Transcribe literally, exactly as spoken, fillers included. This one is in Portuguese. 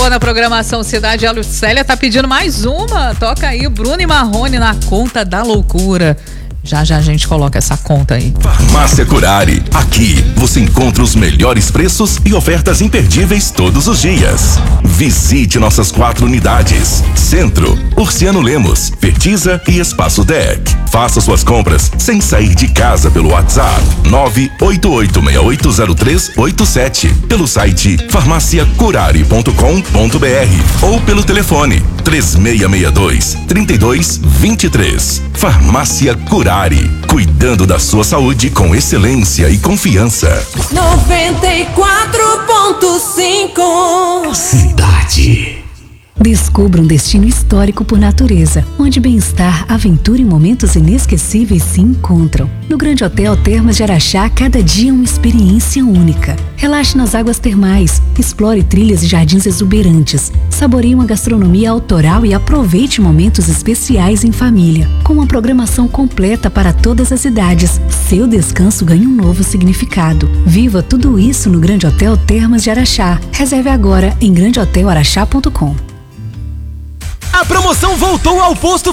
boa na programação Cidade. A Lucélia tá pedindo mais uma. Toca aí, Bruno e Marrone na conta da loucura. Já já a gente coloca essa conta aí. Farmácia Curari. Aqui você encontra os melhores preços e ofertas imperdíveis todos os dias. Visite nossas quatro unidades: Centro, Urciano Lemos, Fertiza e Espaço D E C. Faça suas compras sem sair de casa pelo WhatsApp nove oito oito seis oito zero três oito sete, pelo site farmácia curari ponto com ponto br ou pelo telefone três seis seis dois, três dois dois três. Farmácia Curari. Cuidando da sua saúde com excelência e confiança. noventa e quatro ponto cinco Cidade. Descubra um destino histórico por natureza, onde bem-estar, aventura e momentos inesquecíveis se encontram. No Grande Hotel Termas de Araxá, cada dia uma experiência única. Relaxe nas águas termais, explore trilhas e jardins exuberantes, saboreie uma gastronomia autoral e aproveite momentos especiais em família. Com uma programação completa para todas as idades, seu descanso ganha um novo significado. Viva tudo isso no Grande Hotel Termas de Araxá. Reserve agora em grande hotel araxá ponto com. A promoção voltou ao posto